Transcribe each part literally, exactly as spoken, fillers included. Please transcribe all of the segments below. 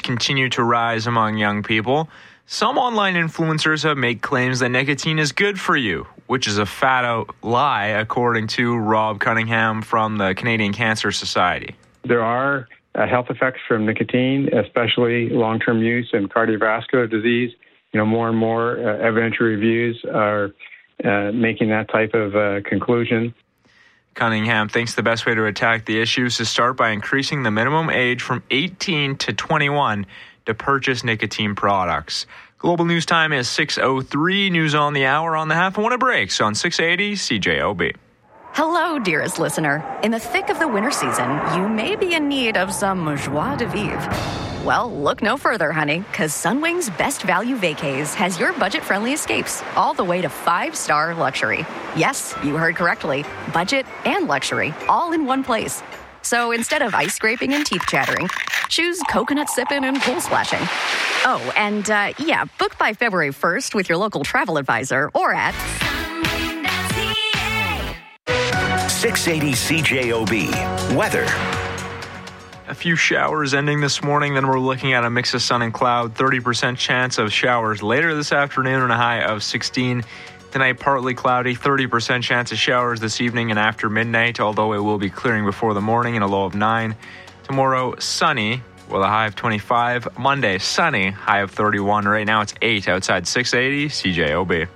continue to rise among young people, some online influencers have made claims that nicotine is good for you, which is a fat-out lie, according to Rob Cunningham from the Canadian Cancer Society. There are uh, health effects from nicotine, especially long-term use in cardiovascular disease. You know, more and more uh, evidentiary reviews are uh, making that type of uh, conclusion. Cunningham thinks the best way to attack the issue is to start by increasing the minimum age from eighteen to twenty-one to purchase nicotine products. Global News Time is six oh three. News on the hour on the half and when it breaks on six eighty C J O B. Hello, dearest listener. In the thick of the winter season, you may be in need of some joie de vivre. Well, look no further, honey, because Sunwing's Best Value Vacays has your budget-friendly escapes all the way to five-star luxury. Yes, you heard correctly. Budget and luxury, all in one place. So instead of ice scraping and teeth chattering, choose coconut sipping and pool splashing. Oh, and uh, yeah, book by February first with your local travel advisor or at six eighty C J O B. Weather. A few showers ending this morning, then we're looking at a mix of sun and cloud. thirty percent chance of showers later this afternoon and a high of sixteen. Tonight, partly cloudy, thirty percent chance of showers this evening and after midnight, although it will be clearing before the morning and a low of nine. Tomorrow, sunny with a high of twenty-five. Monday, sunny, high of thirty-one. Right now, it's eight outside six eighty C J O B.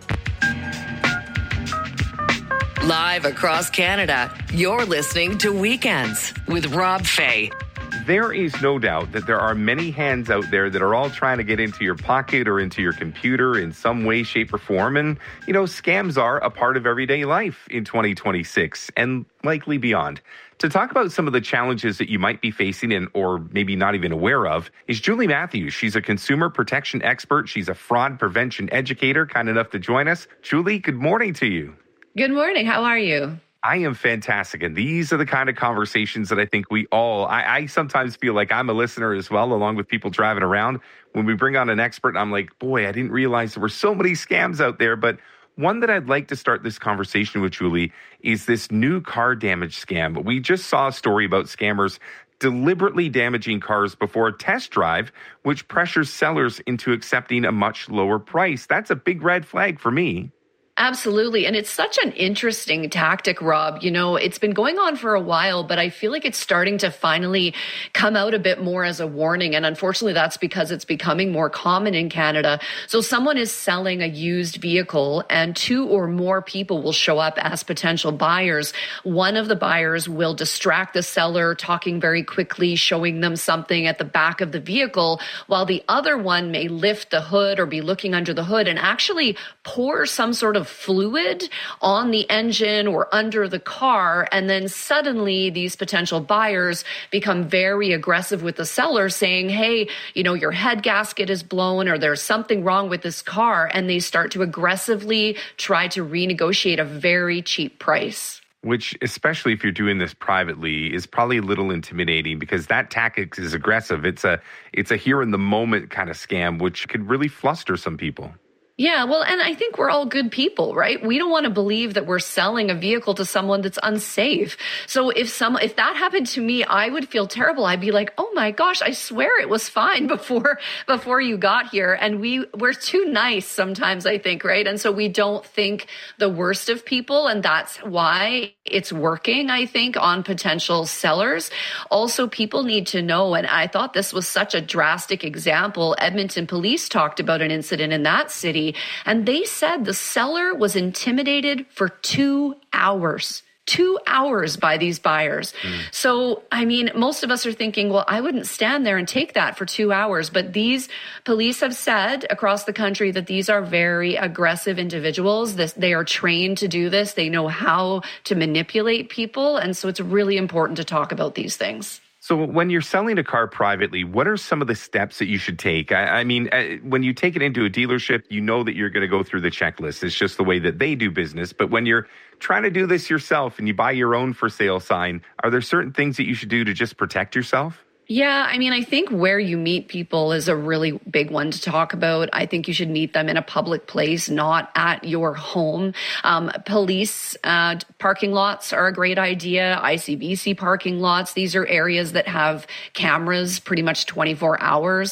Live across Canada, you're listening to Weekends with Rob Fay. There is no doubt that there are many hands out there that are all trying to get into your pocket or into your computer in some way, shape, or form. And, you know, scams are a part of everyday life in twenty twenty-six and likely beyond. To talk about some of the challenges that you might be facing and or maybe not even aware of is Julie Matthews. She's a consumer protection expert. She's a fraud prevention educator, kind enough to join us. Julie, good morning to you. Good morning. How are you? I am fantastic. And these are the kind of conversations that I think we all, I, I sometimes feel like I'm a listener as well, along with people driving around. When we bring on an expert, I'm like, boy, I didn't realize there were so many scams out there. But one that I'd like to start this conversation with, Julie, is this new car damage scam. We just saw a story about scammers deliberately damaging cars before a test drive, which pressures sellers into accepting a much lower price. That's a big red flag for me. Absolutely. And it's such an interesting tactic, Rob. You know, it's been going on for a while, but I feel like it's starting to finally come out a bit more as a warning. And unfortunately, that's because it's becoming more common in Canada. So someone is selling a used vehicle and two or more people will show up as potential buyers. One of the buyers will distract the seller, talking very quickly, showing them something at the back of the vehicle, while the other one may lift the hood or be looking under the hood and actually pour some sort of fluid on the engine or under the car. And then suddenly these potential buyers become very aggressive with the seller saying, hey, you know, your head gasket is blown or there's something wrong with this car. And they start to aggressively try to renegotiate a very cheap price. Which, especially if you're doing this privately, is probably a little intimidating because that tactic is aggressive. It's a, it's a here in the moment kind of scam, which could really fluster some people. Yeah, well, and I think we're all good people, right? We don't want to believe that we're selling a vehicle to someone that's unsafe. So if some, if that happened to me, I would feel terrible. I'd be like, oh my gosh, I swear it was fine before, before you got here. And we, we're too nice sometimes, I think, right? And so we don't think the worst of people. And that's why it's working, I think, on potential sellers. Also, people need to know, and I thought this was such a drastic example. Edmonton police talked about an incident in that city. And they said the seller was intimidated for two hours. Two hours by these buyers. Mm. So, I mean, most of us are thinking, well, I wouldn't stand there and take that for two hours. But these police have said across the country that these are very aggressive individuals. This, they are trained to do this. They know how to manipulate people. And so it's really important to talk about these things. So when you're selling a car privately, what are some of the steps that you should take? I, I mean, uh, when you take it into a dealership, you know that you're going to go through the checklist. It's just the way that they do business. But when you're trying to do this yourself and you buy your own for sale sign, are there certain things that you should do to just protect yourself? Yeah, I mean, I think where you meet people is a really big one to talk about. I think you should meet them in a public place, not at your home. Um, police uh, parking lots are a great idea. I C B C parking lots. These are areas that have cameras pretty much twenty-four hours.